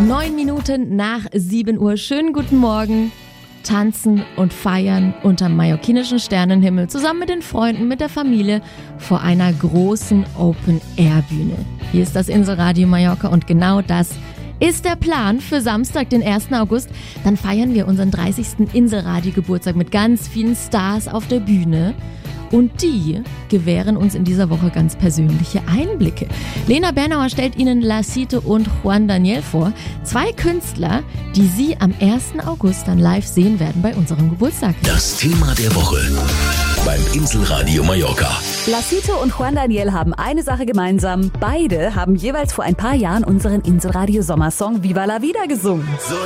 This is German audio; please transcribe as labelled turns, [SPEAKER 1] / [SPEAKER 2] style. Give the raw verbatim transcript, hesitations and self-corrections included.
[SPEAKER 1] Neun Minuten nach sieben Uhr. Schönen guten Morgen. Tanzen und feiern unterm mallorquinischen Sternenhimmel zusammen mit den Freunden, mit der Familie vor einer großen Open-Air-Bühne. Hier ist das Inselradio Mallorca und genau das ist der Plan für Samstag, den ersten August. Dann feiern wir unseren dreißigsten Inselradio-Geburtstag mit ganz vielen Stars auf der Bühne. Und die gewähren uns in dieser Woche ganz persönliche Einblicke. Lena Bernauer stellt Ihnen Lacito und Juan Daniel vor. Zwei Künstler, die Sie am ersten August dann live sehen werden bei unserem Geburtstag.
[SPEAKER 2] Das Thema der Woche beim Inselradio Mallorca.
[SPEAKER 3] Lacito und Juan Daniel haben eine Sache gemeinsam. Beide haben jeweils vor ein paar Jahren unseren Inselradio Sommersong Viva la Vida gesungen.
[SPEAKER 2] So